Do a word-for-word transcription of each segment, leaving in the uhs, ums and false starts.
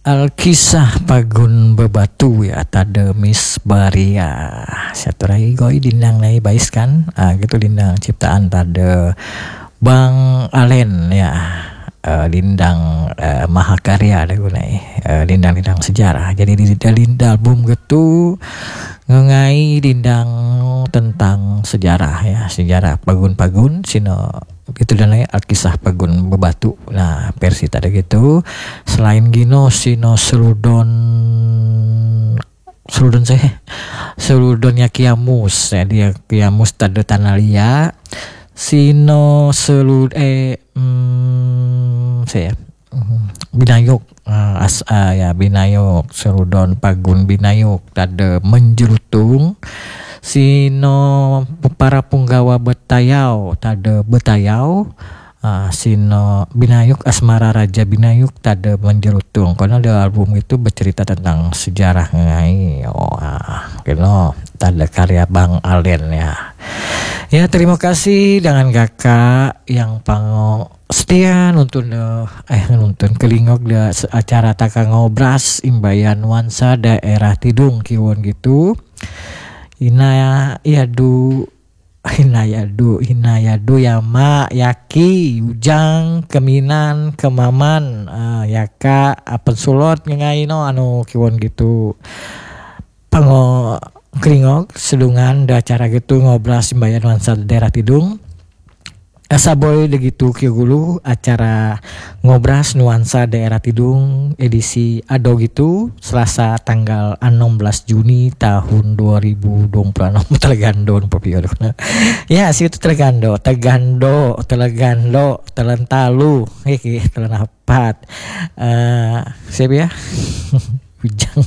Alkisah Pagun Bebatu ya tada Miss Baria saturai goi dindang nai bais kan ah, gitu dindang ciptaan tada Bang Alen ya uh, lindang uh, mahakarya ada gunai uh, lindang-lindang sejarah jadi di dalam album gitu ngengai lindang tentang sejarah ya sejarah pagun-pagun sino itu dan Alkisah Pagun Bebatu. Nah versi tadi gitu selain gino sino seludon seludon saya seludonnya Kiamus ya dia Kiamus tada Tanalia sino selud eh hmm, saya hmm, Binayuk uh, as uh, ya Binayuk seludon Pagun Binayuk tada menjerutung sino para punggawa Betayau tada Betayau uh, sino Binayuk Asmara Raja Binayuk tada menjerutung karena ada album itu bercerita tentang sejarah ngai oh uh, kino tada karya Bang Alen ya ya terima kasih dengan kakak yang pango setia nuntun eh nuntun kelingok da acara taka ngobras imbayan nuansa daerah Tidung kiwon gitu Ina yadu Ina yadu Ina yadu Yama Yaki Ujang Keminan Kemaman uh, Yaka Pensulot ngengai no anu kiwon gitu pango keringok sedungan da acara gitu ngobras imbayan nuansa daerah Tidung asa boy begitu kieu acara ngobras nuansa daerah Tidung edisi ado gitu Selasa tanggal enam belas Juni tahun dua ribu dua puluh enam telegando ya sih itu telegando tegando telegando telentalu iki telenapat uh, siapa ya Ujang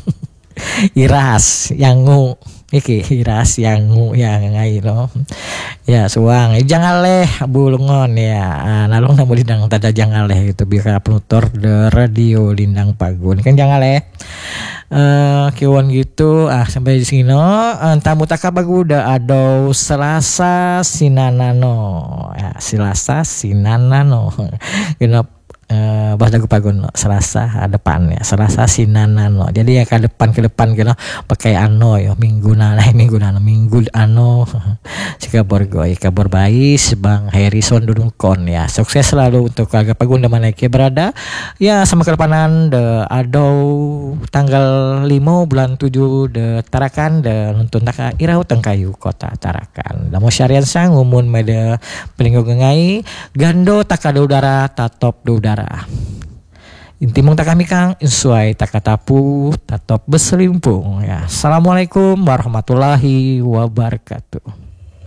Iras Yangu iki Iras Yangu yang ngai no ya suang eh, jangan leh bulungon ya ah, nalung namu lindang tada jangan leh itu biar penutur de radio lindang pagun kan jangan leh uh, kiwon gitu ah sampai di sini no uh, tamu taka bagu udah ado Selasa Sinanano ya Selasa Sinanano you Uh, bahasa pagun no. Selasa depan ya Selasa Sinanan no. Jadi ya ke depan ke depan gitu pakai ano ya minggu nana minggu nana minggu ano si kabar goy kabar bais Bang Harrison Dudungkon ya sukses selalu untuk keluarga pagun di mana ke berada ya sama kedepanan de ado tanggal lima bulan tujuh de Tarakan de nuntun taka irau tengkayu kota Tarakan damu syarian sang umun mede pelinggo gengai gando takada udara tatop udara inti mong takami kang insuai takatapu tatop beselimpung ya. Assalamualaikum warahmatullahi wabarakatuh.